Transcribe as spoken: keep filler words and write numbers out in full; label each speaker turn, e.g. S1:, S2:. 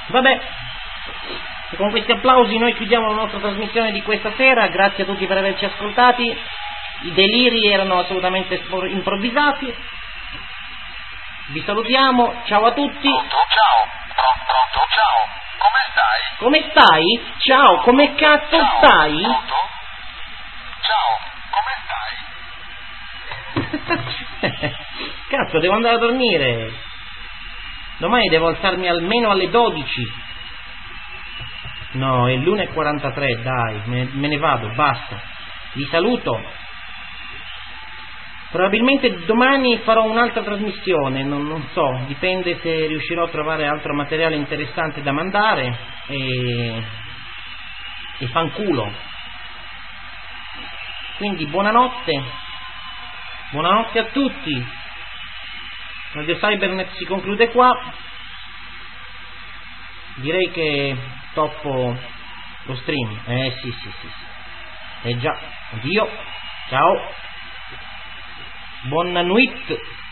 S1: Vabbè, e con questi applausi noi chiudiamo la nostra trasmissione di questa sera. Grazie a tutti per averci ascoltati. I deliri erano assolutamente improvvisati. Vi salutiamo, ciao a tutti.
S2: Pronto, ciao, Pro- pronto, ciao, come stai?
S1: Come stai? Ciao, come cazzo
S2: Ciao,
S1: stai?
S2: pronto? Ciao, come stai?
S1: Cazzo, devo andare a dormire. Domani devo alzarmi almeno alle dodici. No, è l'una e quarantatré, dai, me, me ne vado, basta. Vi saluto. Probabilmente domani farò un'altra trasmissione, non, non so, dipende se riuscirò a trovare altro materiale interessante da mandare e, e fanculo. Quindi buonanotte, buonanotte a tutti. Radio Cybernet si conclude qua. Direi che toppo lo stream. Eh sì sì sì sì. Eh già, addio, ciao. Buona nuit.